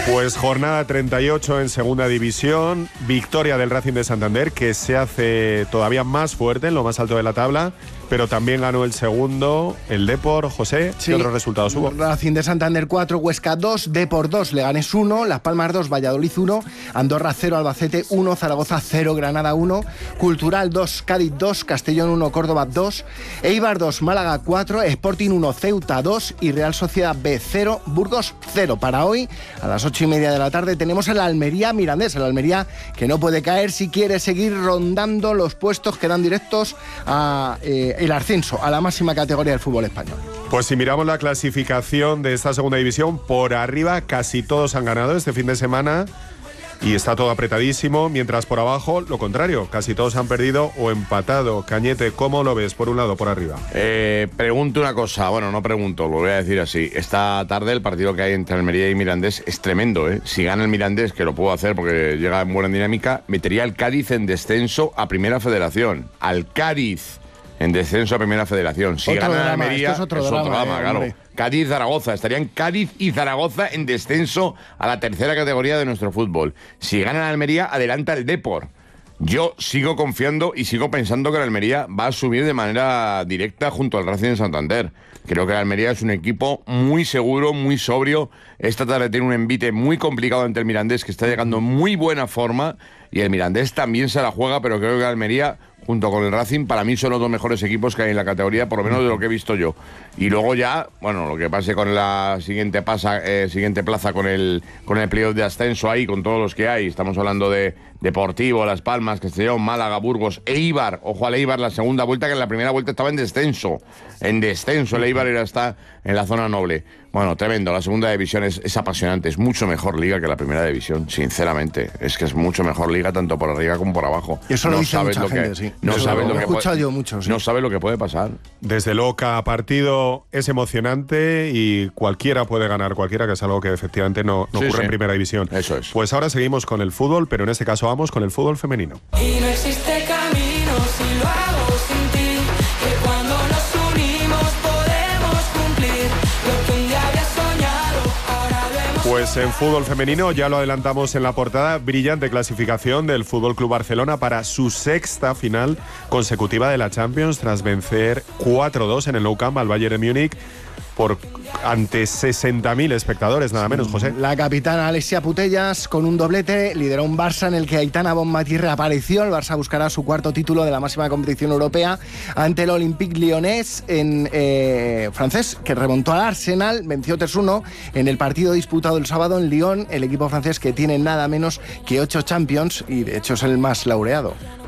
Pues jornada 38 en segunda división, victoria del Racing de Santander, que se hace todavía más fuerte en lo más alto de la tabla, pero también ganó el segundo, el Depor. José, ¿qué otros resultados hubo? Racing de Santander 4, Huesca 2, Depor 2, Leganés 1, Las Palmas 2, Valladolid 1, Andorra 0, Albacete 1, Zaragoza 0, Granada 1, Cultural 2, Cádiz 2, Castellón 1, Córdoba 2, Eibar 2, Málaga 4, Sporting 1, Ceuta 2 y Real Sociedad B 0, Burgos 0. Para hoy, a las 8:30 de la tarde, tenemos el Almería Mirandés, el Almería que no puede caer si quiere seguir rondando los puestos que dan directos a el ascenso a la máxima categoría del fútbol español. Pues si miramos la clasificación de esta segunda división, por arriba casi todos han ganado este fin de semana y está todo apretadísimo, mientras por abajo lo contrario, casi todos han perdido o empatado. Cañete, ¿cómo lo ves por un lado, por arriba? Pregunto una cosa, bueno, no pregunto, lo voy a decir así. Esta tarde el partido que hay entre Almería y Mirandés es tremendo, ¿eh? Si gana el Mirandés, que lo puedo hacer porque llega en buena dinámica, metería al Cádiz en descenso a Primera Federación. Al Cádiz en descenso a Primera Federación. Si otro gana drama, Almería, es otro drama, claro. Hombre. Cádiz-Zaragoza. Estarían Cádiz y Zaragoza en descenso a la tercera categoría de nuestro fútbol. Si gana Almería, adelanta el Depor. Yo sigo confiando y sigo pensando que el Almería va a subir de manera directa junto al Racing de Santander. Creo que el Almería es un equipo muy seguro, muy sobrio. Esta tarde tiene un envite muy complicado ante el Mirandés, que está llegando en muy buena forma. Y el Mirandés también se la juega, pero creo que el Almería, junto con el Racing, para mí son los dos mejores equipos que hay en la categoría, por lo menos de lo que he visto yo. Y luego ya, bueno, lo que pase con la siguiente plaza con el playoff de ascenso ahí, con todos los que hay. Estamos hablando de Deportivo, Las Palmas, Castellón, Málaga, Burgos, Eibar. Ojo al Eibar, la segunda vuelta, que en la primera vuelta estaba en descenso. En descenso, el Eibar está en la zona noble. Bueno, tremendo, la segunda división es apasionante, es mucho mejor liga que la primera división, sinceramente. Es que es mucho mejor liga tanto por arriba como por abajo. Y eso lo dice mucha gente, sí. No sabes lo que he escuchado yo mucho, sí. No sabes lo que puede pasar. Desde luego, cada partido es emocionante y cualquiera puede ganar, cualquiera, que es algo que efectivamente no ocurre en primera división. Eso es. Pues ahora seguimos con el fútbol, pero en este caso vamos con el fútbol femenino. Y no existe camino si lo hago sin ti, que cuando nos unimos podemos cumplir lo que un día había soñado, ahora vemos. Pues en fútbol femenino, ya lo adelantamos en la portada, brillante clasificación del FC Barcelona para su sexta final consecutiva de la Champions, tras vencer 4-2 en el Nou Camp al Bayern de Múnich ante 60.000 espectadores, nada menos, José. La capitana Alexia Putellas, con un doblete, lideró un Barça en el que Aitana Bonmatí reapareció. El Barça buscará su cuarto título de la máxima competición europea ante el Olympique Lyonnais francés, que remontó al Arsenal, venció 3-1 en el partido disputado el sábado en Lyon, el equipo francés que tiene nada menos que 8 Champions y de hecho es el más laureado.